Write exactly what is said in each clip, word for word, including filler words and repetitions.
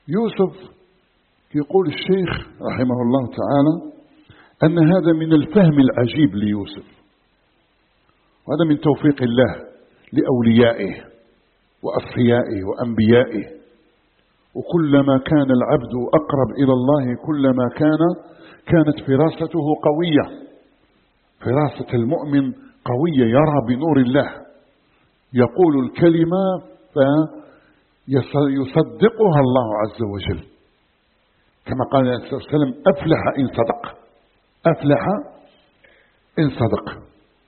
يوسف يقول الشيخ رحمه الله تعالى أن هذا من الفهم العجيب ليوسف، وهذا من توفيق الله لأوليائه وأصفيائه وأنبيائه. وكلما كان العبد أقرب إلى الله كلما كان كانت فراسته قوية، فراسة المؤمن قوية، يرى بنور الله، يقول الكلمة فيصدقها الله عز وجل، كما قال النبي صلى الله عليه وسلم: أفلح إن صدق، أفلح إن صدق.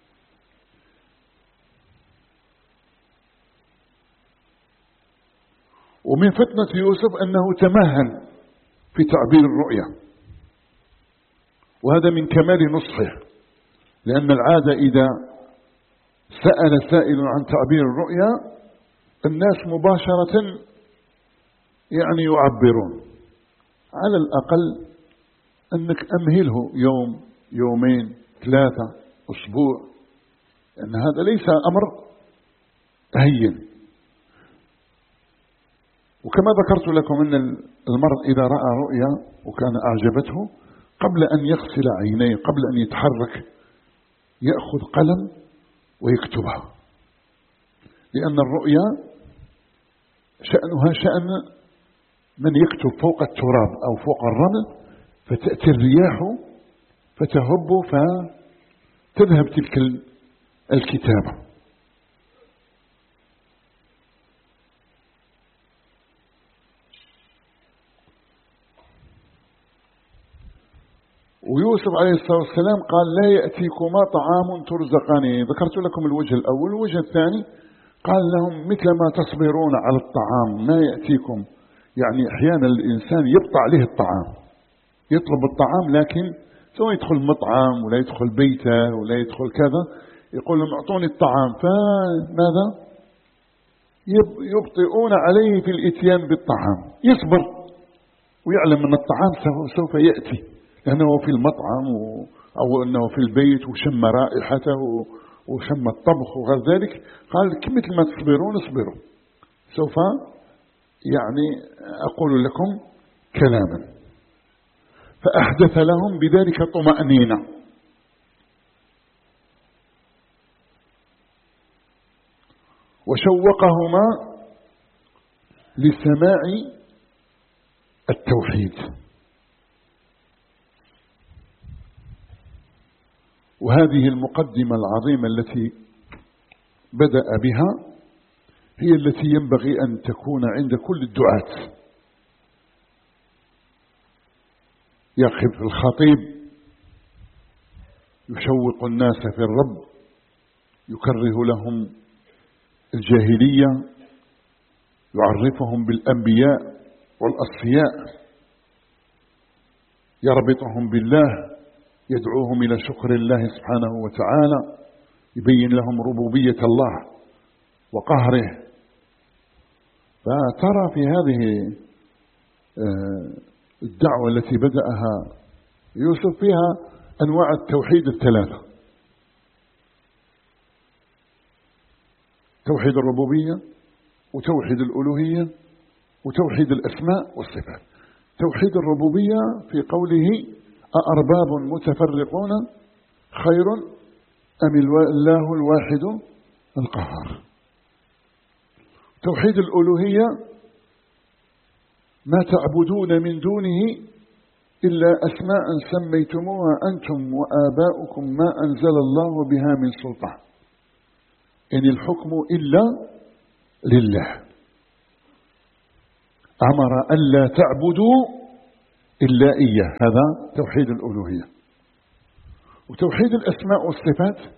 ومن فتنة يوسف أنه تمهن في تعبير الرؤيا، وهذا من كمال نصحه، لأن العادة إذا سأل سائل عن تعبير الرؤيا الناس مباشرة يعني يعبرون، على الأقل أنك أمهله يوم يومين ثلاثة أسبوع، لأن هذا ليس أمر هين. وكما ذكرت لكم أن المرء إذا رأى رؤيا وكان أعجبته قبل أن يغسل عينيه، قبل أن يتحرك، يأخذ قلم ويكتبها، لأن الرؤيا شأنها شأن من يكتب فوق التراب أو فوق الرمل، فتأتي الرياح فتهب فتذهب تلك الكتابة. ويوسف عليه الصلاة والسلام قال: لا يأتيكما طعام ترزقانه. ذكرت لكم الوجه الأول. الوجه الثاني قال لهم: مثل ما تصبرون على الطعام ما يأتيكم، يعني أحيانا الإنسان يبطأ عليه الطعام، يطلب الطعام لكن سواء يدخل مطعم ولا يدخل بيته ولا يدخل كذا، يقول لهم: اعطوني الطعام، فماذا يبطئون عليه في الاتيان بالطعام. يصبر ويعلم أن الطعام سوف يأتي، لأنه في المطعم أو أنه في البيت وشم رائحته وشم الطبخ وغير ذلك. قال: مثل ما تصبرون اصبروا، سوف يعني أقول لكم كلاما. فأحدث لهم بذلك طمأنينة، وشوقهما لسماع التوحيد. وهذه المقدمة العظيمة التي بدأ بها هي التي ينبغي أن تكون عند كل الدعاة. يقف الخطيب يشوق الناس في الرب، يكره لهم الجاهلية، يعرفهم بالأنبياء والأصفياء، يربطهم بالله، يدعوهم إلى شكر الله سبحانه وتعالى، يبين لهم ربوبية الله وقهره. فترى في هذه الدعوة التي بدأها يوسف فيها أنواع التوحيد الثلاثة: توحيد الربوبية، وتوحيد الألوهية، وتوحيد الأسماء والصفات. توحيد الربوبية في قوله: أأرباب متفرقون خير أم الله الواحد القهار. توحيد الألوهية: ما تعبدون من دونه إلا أسماء سميتموها أنتم وآباؤكم ما أنزل الله بها من سلطان، إن الحكم إلا لله، أمر ألا تعبدوا إلا إياه. هذا توحيد الألوهية. وتوحيد الأسماء والصفات: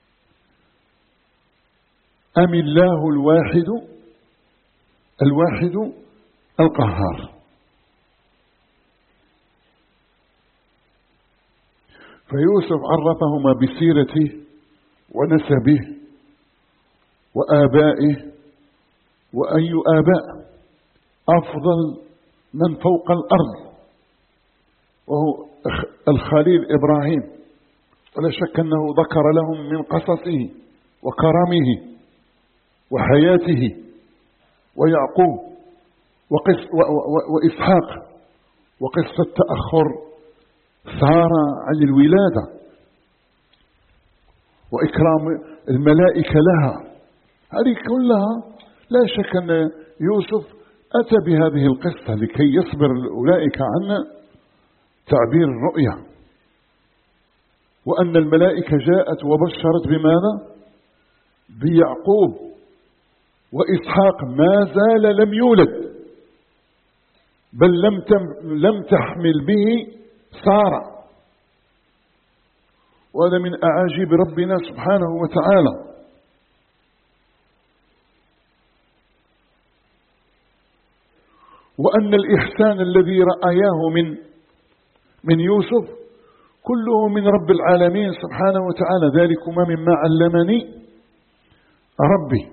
أم الله الواحد الواحد القهار. فيوسف عرفهما بسيرته ونسبه وآبائه، وأي آباء أفضل من فوق الأرض، وهو الخليل إبراهيم، ولا شك أنه ذكر لهم من قصصه وكرمه وحياته. ويعقوب وقص وإسحاق وقصة تأخر سارة عن الولادة وإكرام الملائكة لها، هذه كلها لا شك أن يوسف أتى بهذه القصة لكي يصبر أولئك عن تعبير الرؤيا، وأن الملائكة جاءت وبشرت بماذا؟ بيعقوب، وإسحاق ما زال لم يولد بل لم لم تحمل به سارة، وهذا من أعاجيب ربنا سبحانه وتعالى. وأن الإحسان الذي رأياه من من يوسف كله من رب العالمين سبحانه وتعالى، ذلكما مما علمني ربي،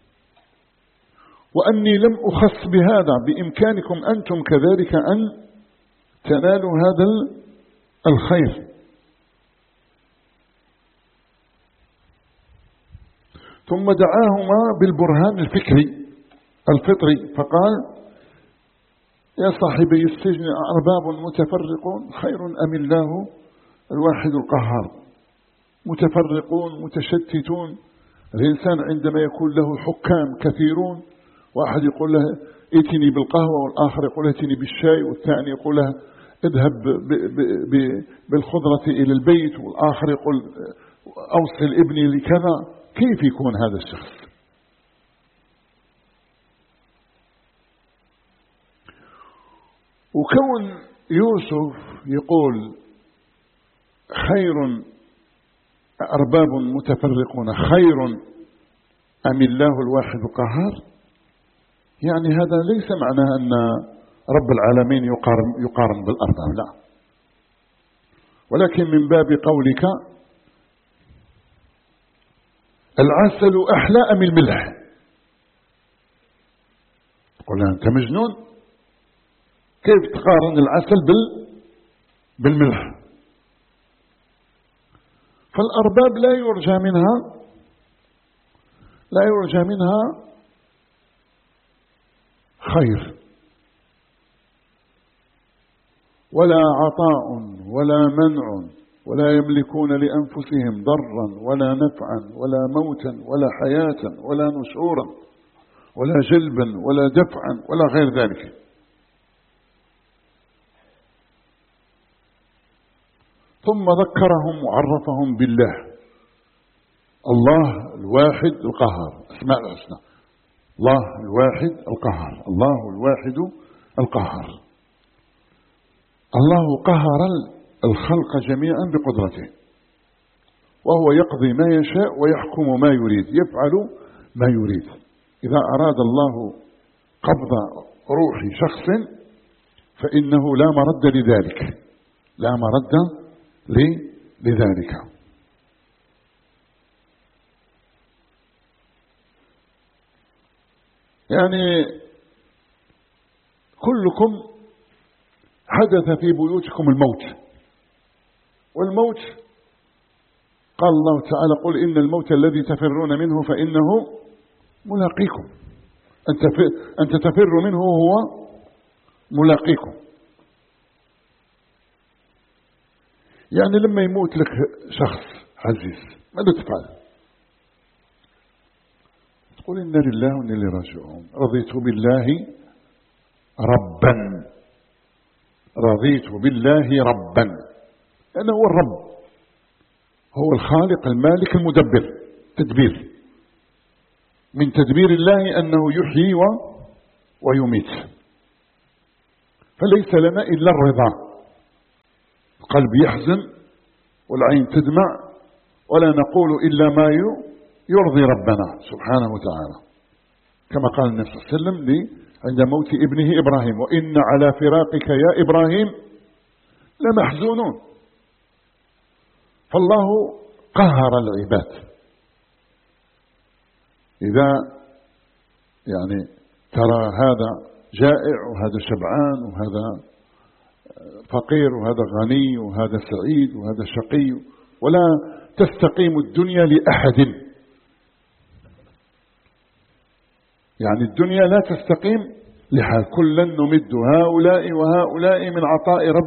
وأني لم أخص بهذا، بإمكانكم أنتم كذلك أن تنالوا هذا الخير. ثم دعاهما بالبرهان الفكري الفطري فقال: يا صاحبي السجن أرباب متفرقون خير أم الله الواحد القهار. متفرقون متشتتون، الإنسان عندما يكون له حكام كثيرون، واحد يقول له ائتني بالقهوة، والآخر يقول ائتني بالشاي، والثاني يقول له اذهب بالخضرة إلى البيت، والآخر يقول أوصل ابني لكذا، كيف يكون هذا الشخص؟ وكون يوسف يقول خير أرباب متفرقون خير أم الله الواحد القهار، يعني هذا ليس معناه أن رب العالمين يقارن, يقارن بالأرباب، لا، ولكن من باب قولك العسل أحلى أم الملح، تقول أنت مجنون، كيف تقارن العسل بال بالملح؟ فالأرباب لا يرجى منها لا يرجى منها خير، ولا عطاء ولا منع، ولا يملكون لأنفسهم ضرا ولا نفعا ولا موتا ولا حياة ولا نشورا ولا جلبا ولا دفعا ولا غير ذلك. ثم ذكرهم وعرفهم بالله، الله الواحد القهار، اسماء الحسنى، الله الواحد القهار، الله الواحد القهار. الله قهر الخلق جميعا بقدرته، وهو يقضي ما يشاء ويحكم ما يريد، يفعل ما يريد. إذا أراد الله قبض روح شخص فإنه لا مرد لذلك، لا مرد لذلك. يعني كلكم حدث في بيوتكم الموت، والموت قال الله تعالى: قل إن الموت الذي تفرون منه فإنه ملاقيكم. أنت تفر منه وهو ملاقيكم. يعني لما يموت لك شخص عزيز ماذا تفعل؟ تقول إنا لله وإنا إليه راجعون، رضيت بالله ربا، رضيت بالله ربا، لأنه هو الرب، هو الخالق المالك المدبر، تدبير من تدبير الله أنه يحيي ويميت، فليس لنا إلا الرضا. القلب يحزن والعين تدمع، ولا نقول إلا ما يرضي ربنا سبحانه وتعالى، كما قال النبي صلى الله عليه وسلم عند موت ابنه إبراهيم: وإن على فراقك يا إبراهيم لمحزونون. فالله قهر العباد. إذا يعني ترى هذا جائع وهذا شبعان وهذا فقير وهذا غني وهذا سعيد وهذا شقي، ولا تستقيم الدنيا لأحد، يعني الدنيا لا تستقيم لحال كلا نمد هؤلاء وهؤلاء من عطاء رب